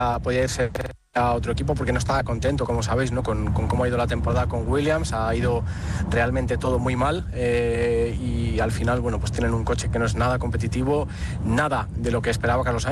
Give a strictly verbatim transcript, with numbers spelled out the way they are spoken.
podía irse a otro equipo porque no estaba contento, como sabéis, ¿no? con, con cómo ha ido la temporada con Williams. Ha ido realmente todo muy mal eh, y al final, bueno, pues tienen un coche que no es nada competitivo, nada de lo que esperaba Carlos Sainz.